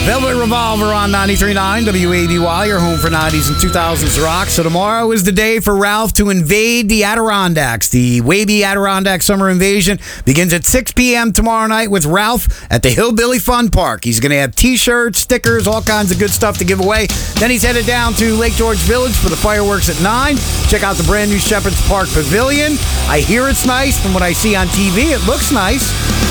Velvet Revolver on 93.9 WABY, your home for 90s and 2000s rock. So tomorrow is the day for Ralph to invade the Adirondacks. The Waby Adirondack Summer Invasion begins at 6 p.m. tomorrow night with Ralph at the Hillbilly Fun Park. He's going to have T-shirts, stickers, all kinds of good stuff to give away. Then he's headed down to Lake George Village for the fireworks at 9. Check out the brand new Shepherd's Park Pavilion. I hear it's nice. From what I see on TV, it looks nice.